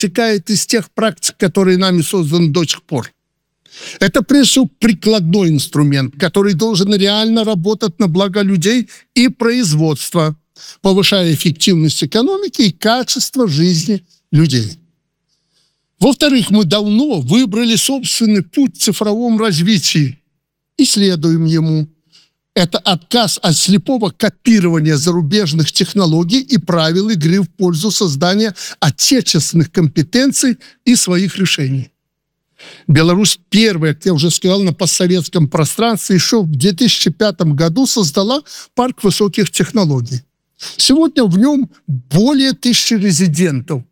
вытекает из тех практик, которые нами созданы до сих пор. Это, прежде всего, прикладной инструмент, который должен реально работать на благо людей и производства, повышая эффективность экономики и качество жизни людей. Во-вторых, мы давно выбрали собственный путь в цифровом развитии и следуем ему. Это отказ от слепого копирования зарубежных технологий и правил игры в пользу создания отечественных компетенций и своих решений. Беларусь первая, как я уже сказал, на постсоветском пространстве еще в 2005 году создала парк высоких технологий. Сегодня в нем более 1000 резидентов,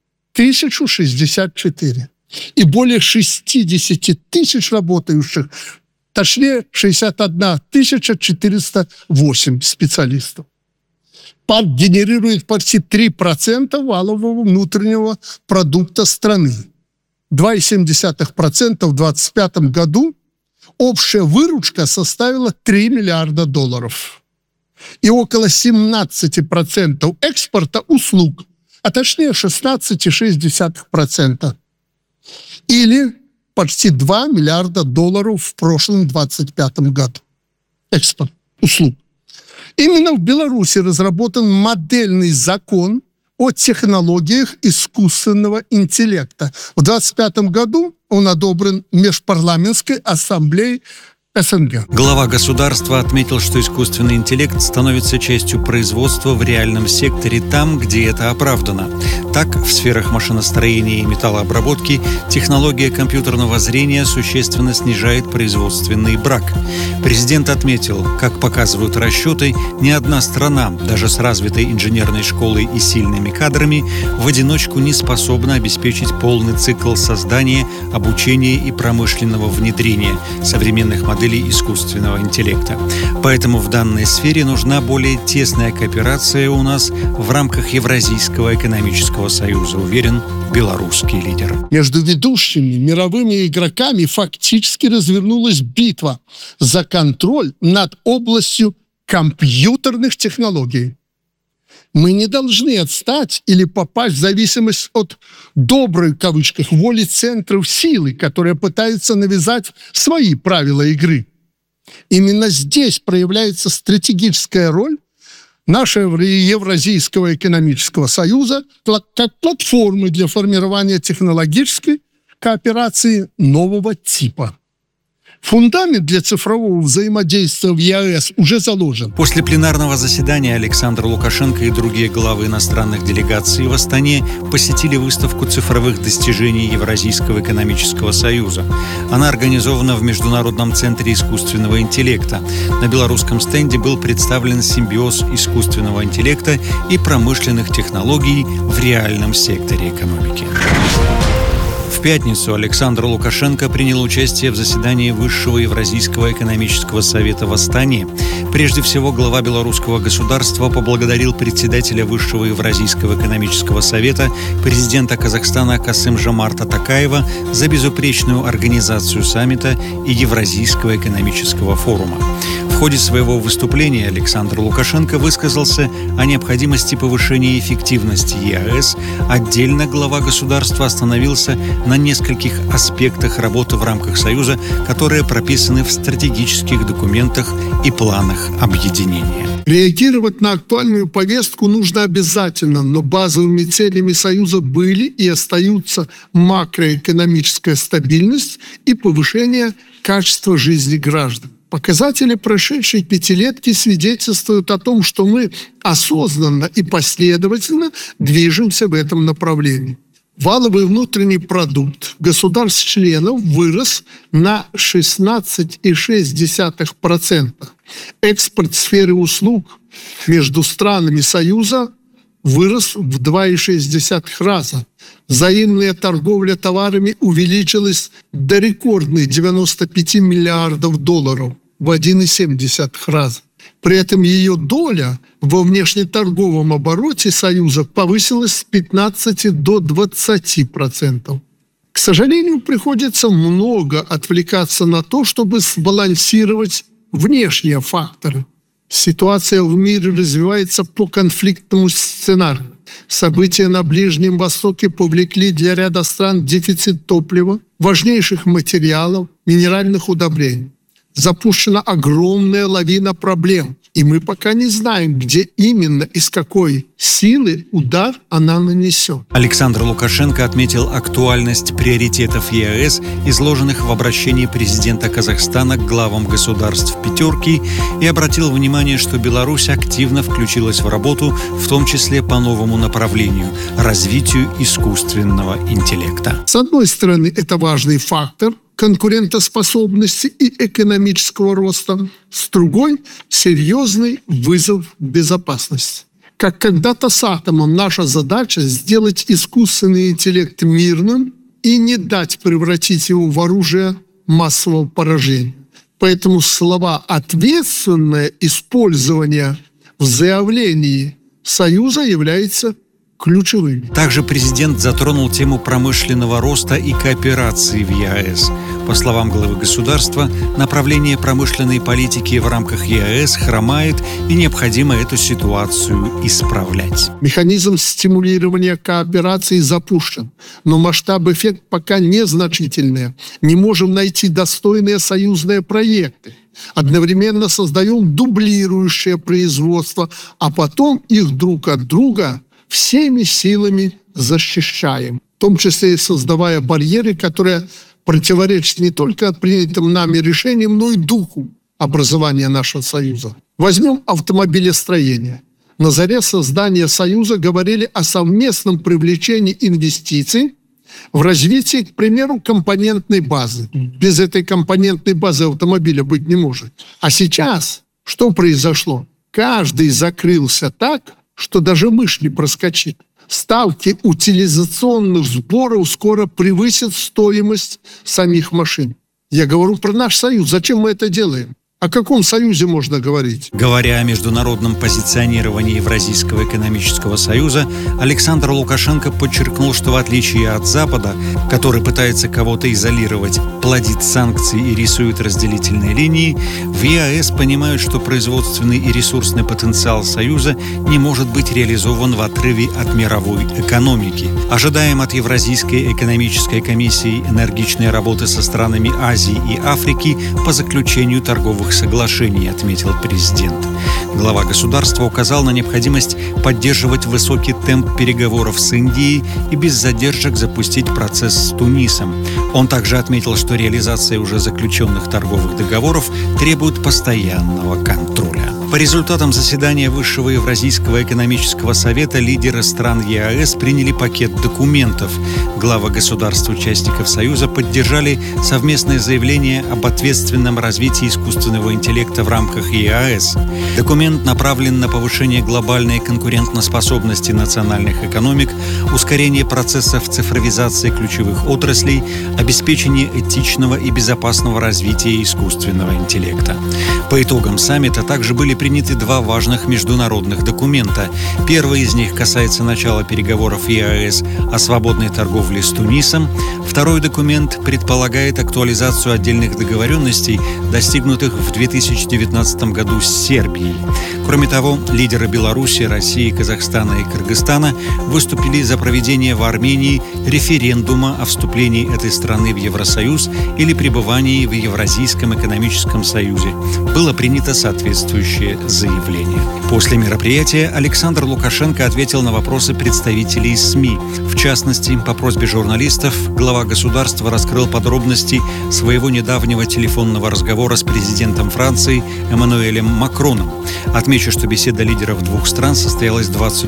1064, и более 60 тысяч работающих, точнее 61 408 специалистов. Парк генерирует почти 3% валового внутреннего продукта страны. 2,7% в 2025 году общая выручка составила $3 миллиарда. И около 17% экспорта услуг, а точнее 16,6%. Или почти $2 миллиарда в прошлом 2025 году. Экспорт услуг. Именно в Беларуси разработан модельный закон о технологиях искусственного интеллекта. В 2025 году он одобрен Межпарламентской ассамблеей СНГ. Глава государства отметил, что искусственный интеллект становится частью производства в реальном секторе там, где это оправдано. Так, в сферах машиностроения и металлообработки технология компьютерного зрения существенно снижает производственный брак. Президент отметил, как показывают расчеты, ни одна страна, даже с развитой инженерной школой и сильными кадрами, в одиночку не способна обеспечить полный цикл создания, обучения и промышленного внедрения современных моделей искусственного интеллекта. Поэтому в данной сфере нужна более тесная кооперация у нас в рамках Евразийского экономического союза, уверен белорусский лидер. Между ведущими мировыми игроками фактически развернулась битва за контроль над областью компьютерных технологий. Мы не должны отстать или попасть в зависимость от «доброй» в кавычках воли центров силы, которые пытаются навязать свои правила игры. Именно здесь проявляется стратегическая роль нашего Евразийского экономического союза как платформы для формирования технологической кооперации нового типа. Фундамент для цифрового взаимодействия в ЕАЭС уже заложен. После пленарного заседания Александр Лукашенко и другие главы иностранных делегаций в Астане посетили выставку цифровых достижений Евразийского экономического союза. Она организована в Международном центре искусственного интеллекта. На белорусском стенде был представлен симбиоз искусственного интеллекта и промышленных технологий в реальном секторе экономики. В пятницу Александр Лукашенко принял участие в заседании Высшего Евразийского экономического совета в Астане. Прежде всего, глава белорусского государства поблагодарил председателя Высшего Евразийского экономического совета, президента Казахстана Касым-Жомарта Токаева за безупречную организацию саммита и Евразийского экономического форума. В ходе своего выступления Александр Лукашенко высказался о необходимости повышения эффективности ЕАЭС. Отдельно глава государства остановился на нескольких аспектах работы в рамках Союза, которые прописаны в стратегических документах и планах объединения. Реагировать на актуальную повестку нужно обязательно, но базовыми целями Союза были и остаются макроэкономическая стабильность и повышение качества жизни граждан. Показатели прошедшей пятилетки свидетельствуют о том, что мы осознанно и последовательно движемся в этом направлении. Валовый внутренний продукт государств-членов вырос на 16,6%. Экспорт в сфере услуг между странами Союза вырос в 2,6 раза. Взаимная торговля товарами увеличилась до рекордных $95 миллиардов в 1,7 раза. При этом ее доля во внешнеторговом обороте Союза повысилась с 15 до 20%. К сожалению, приходится много отвлекаться на то, чтобы сбалансировать внешние факторы. Ситуация в мире развивается по конфликтному сценарию. События на Ближнем Востоке повлекли для ряда стран дефицит топлива, важнейших материалов, минеральных удобрений. Запущена огромная лавина проблем, и мы пока не знаем, где именно и с какой силы удар она нанесет. Александр Лукашенко отметил актуальность приоритетов ЕАЭС, изложенных в обращении президента Казахстана к главам государств «пятерки», и обратил внимание, что Беларусь активно включилась в работу, в том числе по новому направлению – развитию искусственного интеллекта. С одной стороны, это важный фактор конкурентоспособности и экономического роста, с другой – серьезный вызов безопасности. Как когда-то с атомом, наша задача – сделать искусственный интеллект мирным и не дать превратить его в оружие массового поражения. Поэтому слова «ответственное использование» в заявлении Союза являются ключевыми. Также президент затронул тему промышленного роста и кооперации в ЕАЭС. По словам главы государства, направление промышленной политики в рамках ЕАЭС хромает, и необходимо эту ситуацию исправлять. Механизм стимулирования кооперации запущен, но масштаб-эффект пока незначительный. Не можем найти достойные союзные проекты. Одновременно создаем дублирующее производство, а потом их друг от друга всеми силами защищаем, в том числе и создавая барьеры, которые противоречат не только принятым нами решениям, но и духу образования нашего Союза. Возьмем автомобилестроение. На заре создания Союза говорили о совместном привлечении инвестиций в развитие, к примеру, компонентной базы. Без этой компонентной базы автомобиля быть не может. А сейчас что произошло? Каждый закрылся так, что даже мышь не проскочит. Ставки утилизационных сборов скоро превысят стоимость самих машин. Я говорю про наш союз. Зачем мы это делаем? О каком союзе можно говорить? Говоря о международном позиционировании Евразийского экономического союза, Александр Лукашенко подчеркнул, что в отличие от Запада, который пытается кого-то изолировать, плодит санкции и рисует разделительные линии, в ЕАЭС понимают, что производственный и ресурсный потенциал союза не может быть реализован в отрыве от мировой экономики. Ожидаем от Евразийской экономической комиссии энергичной работы со странами Азии и Африки по заключению торговых соглашений, отметил президент. Глава государства указал на необходимость поддерживать высокий темп переговоров с Индией и без задержек запустить процесс с Тунисом. Он также отметил, что реализация уже заключенных торговых договоров требует постоянного контроля. По результатам заседания Высшего Евразийского экономического совета лидеры стран ЕАЭС приняли пакет документов. Главы государств-участников Союза поддержали совместное заявление об ответственном развитии искусственного интеллекта в рамках ЕАЭС. Документ направлен на повышение глобальной конкурентоспособности национальных экономик, ускорение процессов цифровизации ключевых отраслей, обеспечение этичного и безопасного развития искусственного интеллекта. По итогам саммита также были приняты два важных международных документа. Первый из них касается начала переговоров ЕАЭС о свободной торговле с Тунисом. Второй документ предполагает актуализацию отдельных договоренностей, достигнутых в 2019 году с Сербией. Кроме того, лидеры Беларуси, России, Казахстана и Кыргызстана выступили за проведение в Армении референдума о вступлении этой страны в Евросоюз или пребывании в Евразийском экономическом союзе. Было принято соответствующее заявление. После мероприятия Александр Лукашенко ответил на вопросы представителей СМИ. В частности, по просьбе журналистов глава государства раскрыл подробности своего недавнего телефонного разговора с президентом Франции Эммануэлем Макроном. Отмечу, что беседа лидеров двух стран состоялась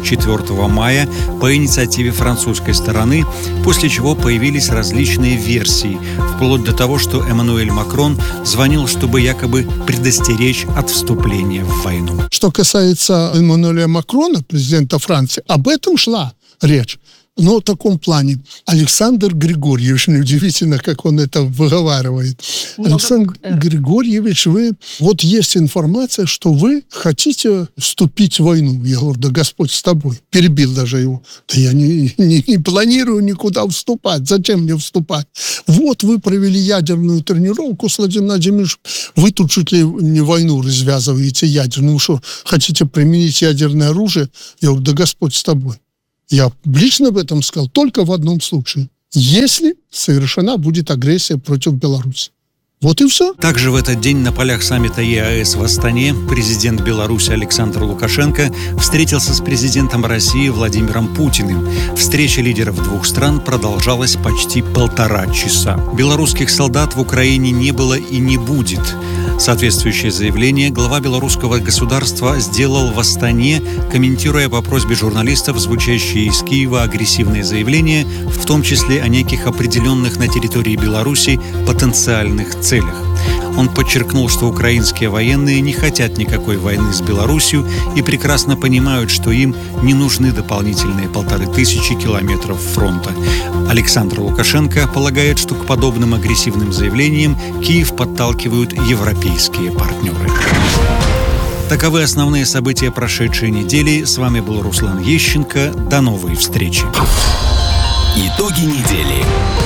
24 мая по инициативе французской стороны, после чего появились различные версии, вплоть до того, что Эммануэль Макрон звонил, чтобы якобы предостеречь от вступления в войну. Что касается Эммануэля Макрона, президента Франции, об этом шла речь. Но в таком плане. Александр Григорьевич, неудивительно, как он это выговаривает. Александр Григорьевич, вот есть информация, что вы хотите вступить в войну. Я говорю, да Господь с тобой. Перебил даже его. Да я не планирую никуда вступать. Зачем мне вступать? Вот вы провели ядерную тренировку с Владимиром Владимировичем. Вы тут чуть ли не войну развязываете ядерную. Что, хотите применить ядерное оружие? Я говорю, да Господь с тобой. Я лично об этом сказал только в одном случае. Если совершена будет агрессия против Беларуси. Вот и все. Также в этот день на полях саммита ЕАЭС в Астане президент Беларуси Александр Лукашенко встретился с президентом России Владимиром Путиным. Встреча лидеров двух стран продолжалась почти 1,5 часа. Белорусских солдат в Украине не было и не будет. Соответствующее заявление глава белорусского государства сделал в Астане, комментируя по просьбе журналистов звучащие из Киева агрессивные заявления, в том числе о неких определенных на территории Беларуси потенциальных целях. Он подчеркнул, что украинские военные не хотят никакой войны с Беларусью и прекрасно понимают, что им не нужны дополнительные 1500 километров фронта. Александр Лукашенко полагает, что к подобным агрессивным заявлениям Киев подталкивают европейские партнеры. Таковы основные события прошедшей недели. С вами был Руслан Ещенко. До новой встречи. Итоги недели.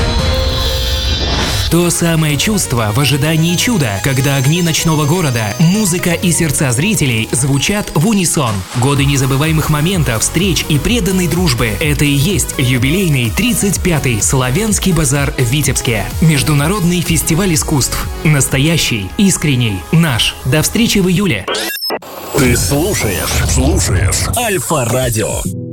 То самое чувство в ожидании чуда, когда огни ночного города, музыка и сердца зрителей звучат в унисон. Годы незабываемых моментов, встреч и преданной дружбы – это и есть юбилейный 35-й Славянский базар в Витебске. Международный фестиваль искусств. Настоящий, искренний, наш. До встречи в июле. Ты слушаешь Альфа Радио.